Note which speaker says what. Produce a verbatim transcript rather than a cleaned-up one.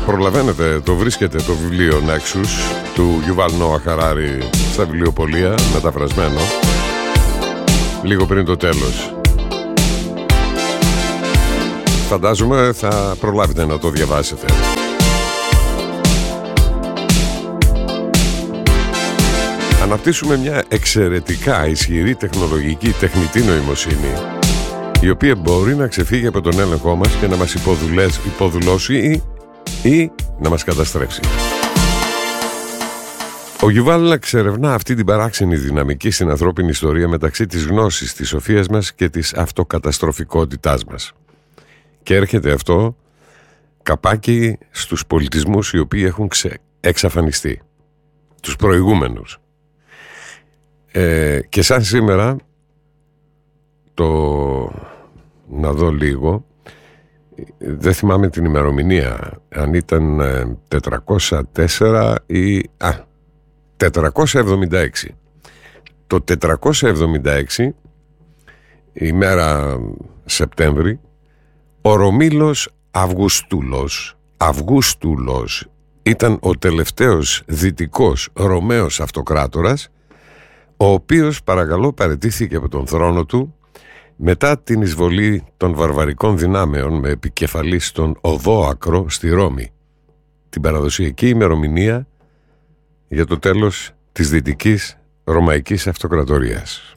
Speaker 1: προλαβαίνετε, το βρίσκετε το βιβλίο Nexus του Yuval Noah Harari στα βιβλιοπωλεία, μεταφρασμένο λίγο πριν το τέλος. Φαντάζομαι θα προλάβετε να το διαβάσετε. Αναπτύσσουμε μια εξαιρετικά ισχυρή τεχνολογική τεχνητή νοημοσύνη, η οποία μπορεί να ξεφύγει από τον έλεγχό μας και να μας υποδουλώσει ή, ή να μας καταστρέψει. Ο Γιουβάλ εξερευνά αυτή την παράξενη δυναμική στην ανθρώπινη ιστορία μεταξύ της γνώσης, της σοφίας μας και της αυτοκαταστροφικότητάς μας. Και έρχεται αυτό καπάκι στους πολιτισμούς οι οποίοι έχουν ξε... εξαφανιστεί, τους προηγούμενους. Ε, και σαν σήμερα, το να δω λίγο, δεν θυμάμαι την ημερομηνία, αν ήταν τετρακόσια τέσσερα ή α, τετρακόσια εβδομήντα έξι. Το τετρακόσια εβδομήντα έξι, ημέρα Σεπτέμβρη, ο Ρωμήλος Αυγουστούλος Αυγούστουλος ήταν ο τελευταίος δυτικός Ρωμαίος αυτοκράτορας, ο οποίος, παρακαλώ, παραιτήθηκε από τον θρόνο του μετά την εισβολή των βαρβαρικών δυνάμεων με επικεφαλή στον Οδόακρο στη Ρώμη, την παραδοσιακή ημερομηνία για το τέλος της δυτικής Ρωμαϊκής Αυτοκρατορίας.